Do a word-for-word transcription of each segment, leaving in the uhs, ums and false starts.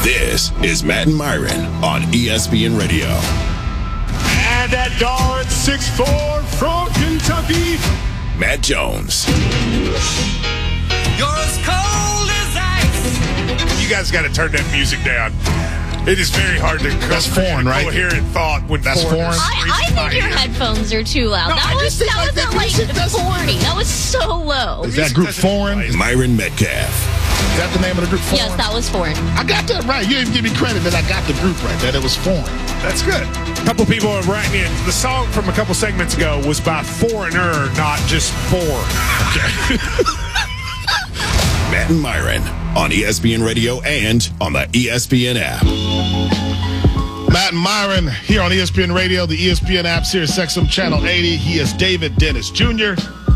This is Matt and Myron on E S P N Radio. And at guard, six foot four from Kentucky, Matt Jones. You're as cold as ice. You guys got to turn that music down. It is very hard to That's foreign, right? coherent thought when That's foreign. foreign. I, I think your headphones are too loud. No, that I was just think, that like, wasn't that like music doesn't- forty. That was so low. Is that group foreign? Is Myron Metcalf. that the name of the group? Foreign? Yes, that was foreign. I got that right. You didn't give me credit that I got the group right, that it was foreign. That's good. A couple people are writing in. The song from a couple segments ago was by Foreigner, not just foreign. Okay. Matt and Myron on E S P N Radio and on the E S P N app. Matt and Myron here on E S P N Radio, the E S P N app, Sirius X M Channel eighty. He is David Dennis Junior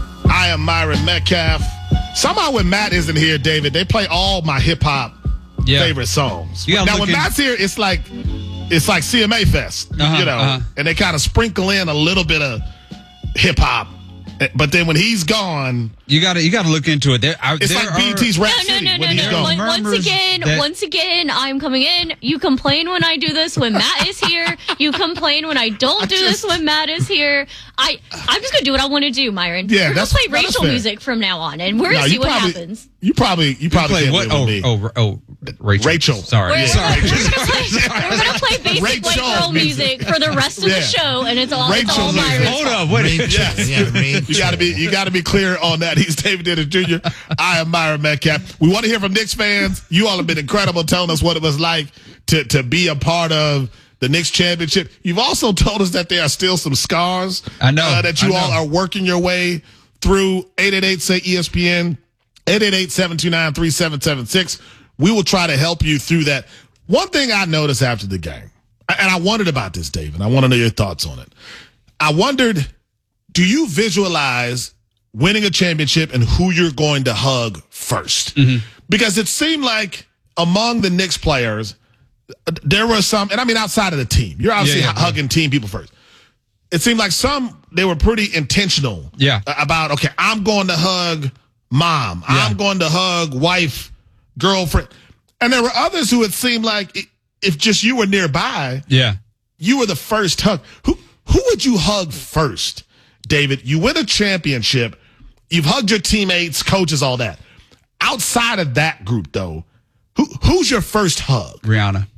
I am Myron Metcalf. Somehow when Matt isn't here, David, they play all my hip-hop Yeah. favorite songs. You gotta Now, look when in- Matt's here, it's like it's like C M A Fest, Uh-huh, you know, uh-huh. and they kind of sprinkle in a little bit of hip-hop. But then when he's gone, You got to you got to look into it. There, I, it's there like B E T's are, Rap No, no, City no, when no, he's no. gone. Once, once Murmurs again, that- once again, I'm coming in. You complain when I do this when Matt is here. You complain when I don't I do just- this when Matt is here. I, I'm just gonna do what I want to do, Myron. Yeah, We're that's- gonna play no, that's Rachel fair. music from now on, and we're No, gonna see you what probably- happens. You probably, you probably play can't what? live Oh, with me. oh, oh, Rachel. Rachel. Sorry. We're, Yeah. we're, Sorry. we're, gonna play, we're gonna play basic white Rachel girl music for the rest of Yeah. the show, and it's all, it's all Rachel's like, Myron's Hold fault. up. Wait a minute. Yes. You got to be you got to be clear on that. He's David Dennis Junior I am Myron Metcalf. We want to hear from Knicks fans. You all have been incredible telling us what it was like to to be a part of the Knicks championship. You've also told us that there are still some scars. I know, uh, that you I all know. are working your way through. Eight eight eight say E S P N. eight eight eight, seven two nine, three seven seven six. We will try to help you through that. One thing I noticed after the game, and I wondered about this, David. I want to know your thoughts on it. I wondered, do you visualize winning a championship and who you're going to hug first? Mm-hmm. Because it seemed like among the Knicks players, there were some, and I mean outside of the team, you're obviously Yeah, yeah, hugging team people first. It seemed like some, they were pretty intentional Yeah. about, okay, I'm going to hug mom. Yeah. I'm going to hug wife, girlfriend. And there were others who it seemed like i- if just you were nearby, Yeah. you were the first hug. Who who would you hug first, David? You win a championship. You've hugged your teammates, coaches, all that. Outside of that group, though, who who's your first hug? Rihanna.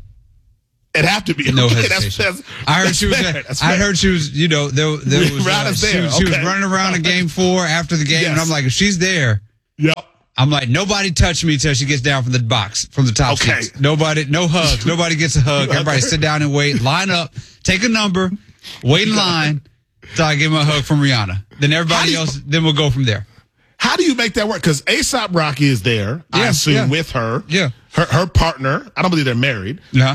It'd have to be. No okay, hesitation. That's, that's, I heard that's she was. fair, that's I fair. heard she was. You know, there, there was. Uh, Rihanna's she, there, she was okay. running around in game four after the game, Yes. and I'm like, if she's there, Yep. I'm like, nobody touch me till she gets down from the box, from the top Okay. seats. Nobody, no hugs. Nobody gets a hug. You hug Everybody her? sit down and wait. Line up. Take a number. Wait in line till I give him a hug from Rihanna. Then How everybody do you- else. Then we'll go from there. How do you make that work? Because ASAP Rocky is there, I Yeah, assume, yeah. with her. Yeah. Her her partner. I don't believe they're married. Yeah.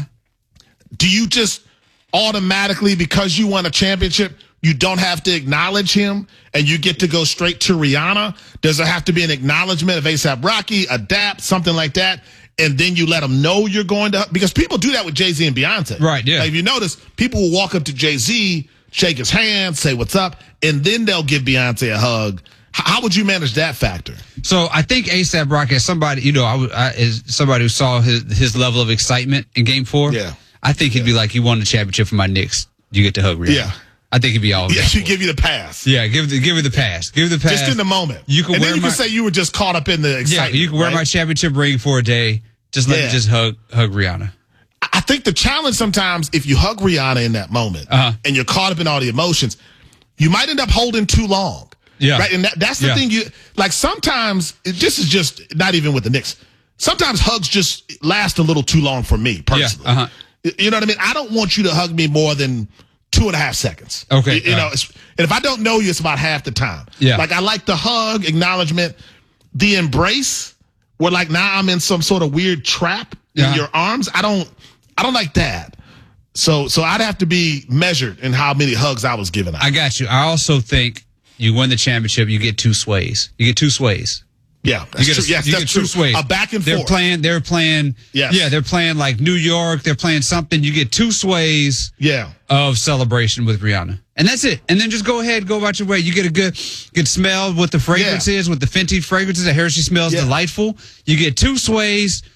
Do you just automatically, because you won a championship, you don't have to acknowledge him and you get to go straight to Rihanna? Does there have to be an acknowledgement of ASAP Rocky, adapt, something like that? And then you let them know you're going to, because people do that with Jay-Z and Beyonce. Right, yeah. Like if you notice, people will walk up to Jay-Z, shake his hand, say what's up, and then they'll give Beyonce a hug. H- How would you manage that factor? So I think ASAP Rocky, as somebody, you know, I, w- I is somebody who saw his his level of excitement in Game Four. Yeah. I think he'd be like, "You won the championship for my Knicks. You get to hug Rihanna." Yeah. I think he'd be all. Yeah, about she it. give you the pass. Yeah, give the give her the pass. Give her the pass. Just in the moment. You can and wear then you my, can say you were just caught up in the yeah. excitement. You can wear right? my championship ring for a day. Just let Yeah. me just hug hug Rihanna. I think the challenge sometimes, if you hug Rihanna in that moment Uh-huh. and you're caught up in all the emotions, you might end up holding too long. Yeah. Right. And that, that's the Yeah. thing you like. Sometimes this is just not even with the Knicks. Sometimes hugs just last a little too long for me personally. Yeah, uh-huh. You know what I mean? I don't want you to hug me more than two and a half seconds. Okay, You, you uh. know, it's, and if I don't know you, it's about half the time. Yeah. Like I like the hug, acknowledgement, the embrace, where like now I'm in some sort of weird trap in Yeah. your arms. I don't, I don't like that. So, so I'd have to be measured in how many hugs I was giving out. I got you. I also think you win the championship, you get two sways. You get two sways. yeah, that's You get true. a, Yes, you that's get true. two sways. A back and they're forth. playing. They're playing. Yes. Yeah, they're playing like New York. They're playing something. You get two sways Yeah. of celebration with Rihanna, and that's it. And then just go ahead, go about your way. You get a good, good smell with the fragrances, with the Fenty fragrances. I hear she smells Yeah. delightful. You get two sways.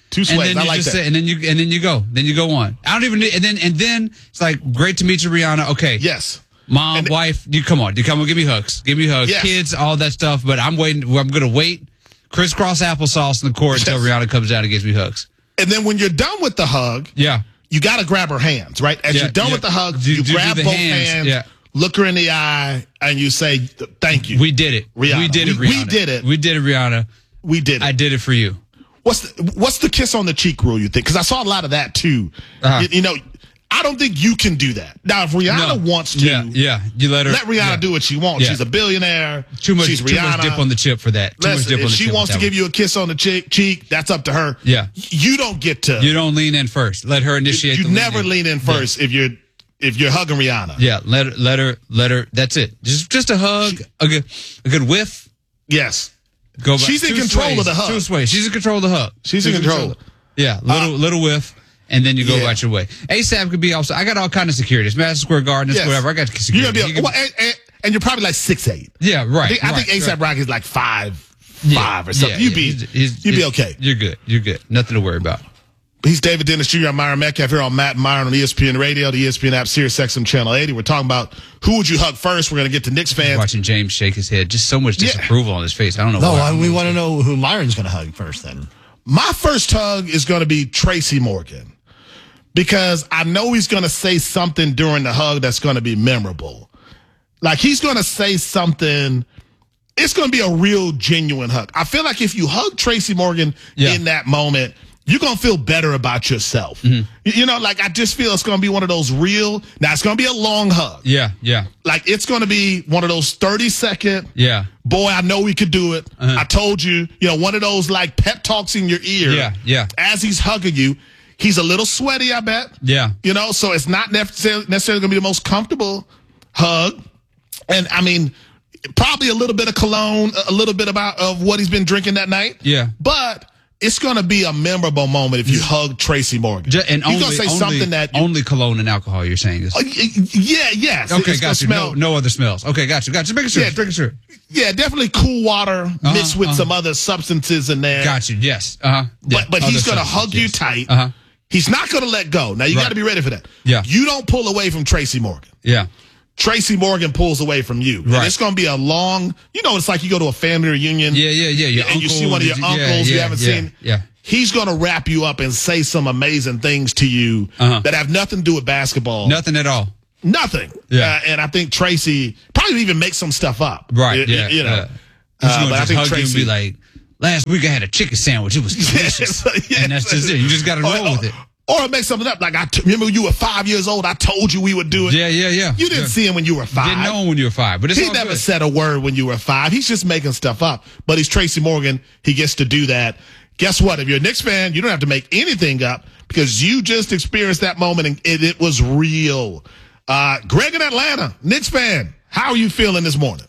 Two and sways. then I you like just that. say, and then you and then you go, then you go on. I don't even need, and then and then it's like great to meet you, Rihanna. Okay, Yes. mom, And- wife, you come on, you come on, give me hugs, give me hugs, Yes. kids, all that stuff. But I'm waiting. I'm gonna wait, crisscross applesauce in the court until Yes. Rihanna comes down and gives me hugs. And then when you're done with the hug, Yeah, you got to grab her hands, right? As Yeah, you're done yeah. with the hug, Do- you do- grab do the both hands, hands, yeah. look her in the eye, and you say, thank you. we did it. Rihanna. We did it. We- we Rihanna. did it. We did it, Rihanna. we did it. I did it for you. What's the, what's the kiss on the cheek rule, you think? Because I saw a lot of that, too. Uh-huh. You, you know, I don't think you can do that. Now, if Rihanna No. wants to, Yeah, yeah. You let her. let Rihanna yeah. do what she wants. Yeah. She's a billionaire. Too much. She's Too Rihanna. much dip on the chip for that. Too much Listen, dip on if the she chip wants with to that give you a kiss on the cheek, cheek, that's up to her. Yeah. You don't get to. You don't lean in first. Let her initiate. You the never lean in first if you're if you're hugging Rihanna. Yeah, let her, let her, let her. That's it. Just, just a hug, a good, a good whiff. Yes. Go back. She's in Two control sways, of the hug. Two sways. She's in control of the hug. She's in control. Yeah, little, Uh, little whiff, and then you go yeah. about your way. ASAP could be also. I got all kind of security. It's Madison Square Garden. It's Yes. whatever. I got You're security. gonna He be, could- well, and, and, and you're probably like six eight. yeah, right. I think, I right, think ASAP right. Rocky is like five Yeah, five or something. yeah, you'd be he's- he's- you'd be he's- okay. You're good. You're good. Nothing to worry about. He's David Dennis Junior I'm Myron Metcalf here on Matt and Myron on E S P N Radio, the E S P N app, Sirius X M Channel eighty. We're talking about who would you hug first. We're going to get to Knicks fans. Watching James shake his head, just so much Yeah. disapproval on his face. I don't know No, why. I, we want to know who Myron's going to hug first then. My first hug is going to be Tracy Morgan because I know he's going to say something during the hug that's going to be memorable. Like he's going to say something. It's going to be a real genuine hug. I feel like if you hug Tracy Morgan Yeah. in that moment, you're going to feel better about yourself. Mm-hmm. You, you know, like I just feel it's going to be one of those real, now it's going to be a long hug. Yeah, yeah, Like it's going to be one of those thirty second, yeah. boy, I know we could do it. Uh-huh. I told you, you know, one of those like pep talks in your ear. Yeah, yeah. As he's hugging you, he's a little sweaty, I bet. Yeah. You know, so it's not necessarily, necessarily going to be the most comfortable hug. And I mean, probably a little bit of cologne, a little bit about of what he's been drinking that night. Yeah. But it's going to be a memorable moment if you hug Tracy Morgan. Ju- and he's only, going to say only, something that you, only cologne and alcohol. You're saying is Uh, y- y- yeah, yes. okay. It's gonna Got you. smell- No, no other smells. Okay, got you. Got you. Making sure. Yeah, making sure. Yeah, definitely cool water mixed with uh-huh. some other substances in there. Got you. Yes. Uh huh. But but he's going to hug you tight. Uh huh. He's not going to let go. Now you Right. got to be ready for that. Yeah. You don't pull away from Tracy Morgan. Yeah. Tracy Morgan pulls away from you. And Right. it's going to be a long. You know, it's like you go to a family reunion. Yeah. Yeah. Yeah. Your and uncle, you see one of your yeah, uncles you yeah, haven't yeah, seen. Yeah. He's going to wrap you up and say some amazing things to you Uh-huh. that have nothing to do with basketball. Nothing at all. Nothing. Yeah. Uh, and I think Tracy probably even make some stuff up. Right. You, yeah. you know. yeah. He's Uh, gonna but I just think hug you and Tracy- be like, "Last week I had a chicken sandwich. It was delicious." Yes, And that's just it. You just got to Or- roll with it. Or make something up. Like, I t- remember when you were five years old, I told you we would do it. Yeah. Yeah. Yeah. You didn't yeah. see him when you were five. Didn't know him when you were five, but it's He all never good. said a word when you were five. He's just making stuff up. But he's Tracy Morgan. He gets to do that. Guess what? If you're a Knicks fan, you don't have to make anything up because you just experienced that moment and it, it was real. Uh, Greg in Atlanta, Knicks fan, how are you feeling this morning?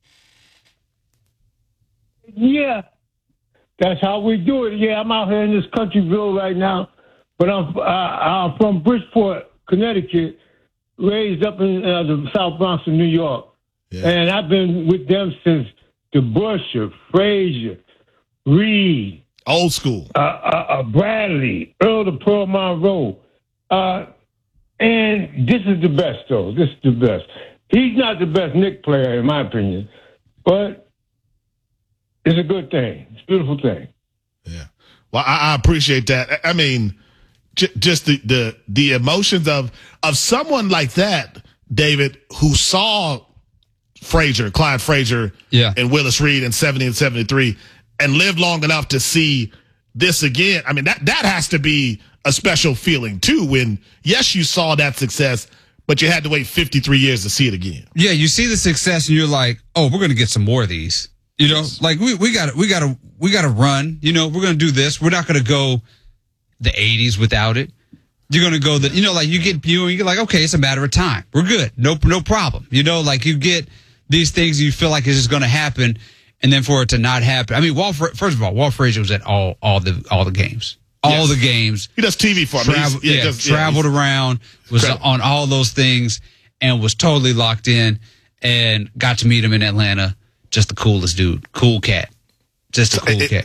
Yeah, that's how we do it. Yeah, I'm out here in this countryville right now, but I'm uh, I'm from Bridgeport, Connecticut, raised up in uh, the South Bronx of New York, Yeah. and I've been with them since DeBusschere, Frazier, Reed, Old school. uh, uh, uh, Bradley, Earl to Pearl Monroe, uh, and this is the best though. This is the best. He's not the best Knick player in my opinion, but it's a good thing. It's a beautiful thing. Yeah. Well, I, I appreciate that. I I mean, j- just the, the the emotions of of someone like that, David, who saw Frazier, Clyde Frazier, Yeah. and Willis Reed in seventy and seventy-three, and lived long enough to see this again. I mean, that that has to be a special feeling too. When yes, you saw that success, but you had to wait fifty-three years to see it again. Yeah, you see the success and you're like, oh, we're gonna get some more of these. You know, like we we got we got to we got to run. You know, we're gonna do this. We're not gonna go the eighties without it. You're gonna go the you know like you get you and you get like okay, it's a matter of time. We're good. No no problem. You know, like you get these things you feel like it's just gonna happen, and then for it to not happen. I mean, Walt Fra- first of all, Walt Frazier was at all all the all the games, all Yes. the games. He does T V for me. He's- Travel, yeah, just- yeah, traveled he's- around, was Incredible. on all those things, and was totally locked in. And got to meet him in Atlanta. Just the coolest dude, cool cat, just a cool it- cat.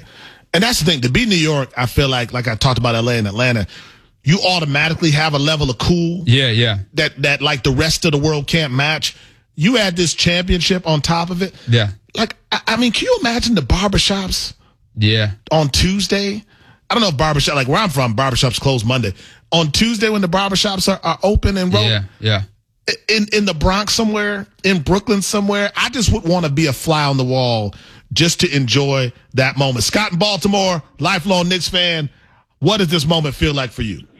And that's the thing. To be New York, I feel like, like I talked about L A and Atlanta, you automatically have a level of cool Yeah, yeah. that, that like the rest of the world can't match. You add this championship on top of it. Yeah. Like, I, I mean, can you imagine the barbershops Yeah. on Tuesday? I don't know if barbershop, like where I'm from, barbershops close Monday. On Tuesday when the barbershops are, are open and rolling. Yeah, yeah. In, in the Bronx somewhere, in Brooklyn somewhere, I just would want to be a fly on the wall just to enjoy that moment. Scott in Baltimore, lifelong Knicks fan. What does this moment feel like for you?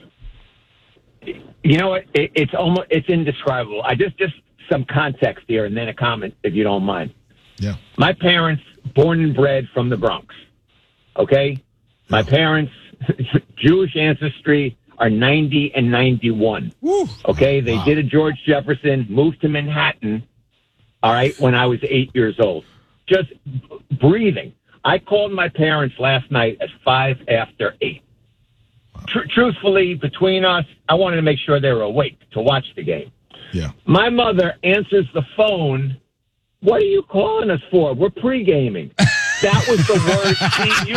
You know what? It, it's almost it's indescribable. I just just some context here, and then a comment, if you don't mind. Yeah. My parents, born and bred from the Bronx. Okay, my parents, Jewish ancestry, are ninety and ninety-one. Woo. Okay, they Wow. did a George Jefferson, moved to Manhattan. All right, when I was eight years old, just breathing. I called my parents last night at five after eight. Tr- truthfully, between us, I wanted to make sure they were awake to watch the game. Yeah. My mother answers the phone. What are you calling us for? We're pre-gaming. That was the word she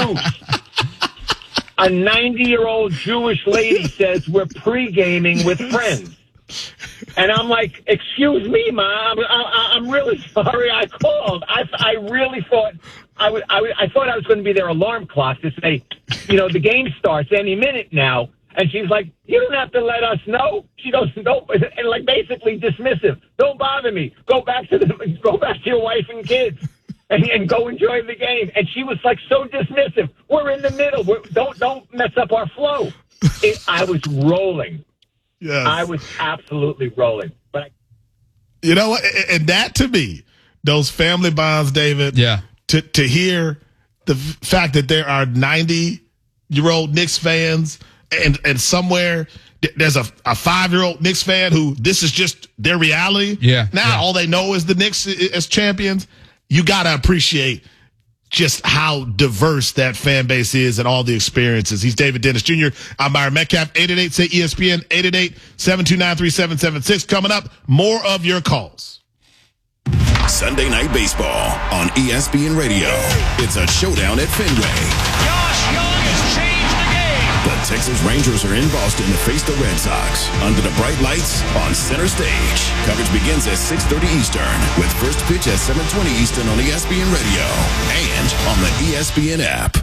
used. A ninety-year-old Jewish lady says we're pre-gaming with friends. And I'm like, excuse me, Mom. I, I'm really sorry I called. I, I really thought I, w- I, w- I thought I was going to be their alarm clock to say, you know, the game starts any minute now. And she's like, you don't have to let us know. She goes, no, and like basically dismissive. Don't bother me. Go back to the, go back to your wife and kids, and, and go enjoy the game. And she was like so dismissive. We're in the middle. We're, don't don't mess up our flow. It, I was rolling. Yes. I was absolutely rolling. But I, You know what? And that to me, those family bonds, David. Yeah. To to hear the f- fact that there are ninety year old Knicks fans, and and somewhere th- there's a, a five year old Knicks fan who this is just their reality. Yeah, Now yeah. all they know is the Knicks i- as champions. You gotta appreciate just how diverse that fan base is and all the experiences. He's David Dennis Junior I'm Myron Metcalf. eight eight eight say E S P N. eight eight eight, seven two nine, three seven seven six. Coming up, more of your calls. Sunday Night Baseball on E S P N Radio. It's a showdown at Fenway. Josh Young has changed the game. The Texas Rangers are in Boston to face the Red Sox under the bright lights on center stage. Coverage begins at six thirty Eastern with first pitch at seven twenty Eastern on E S P N Radio and on the E S P N app.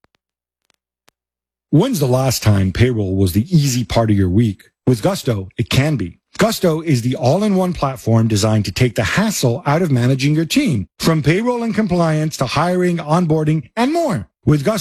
When's the last time payroll was the easy part of your week? With Gusto, it can be. Gusto is the all-in-one platform designed to take the hassle out of managing your team, from payroll and compliance to hiring, onboarding, and more. With Gusto,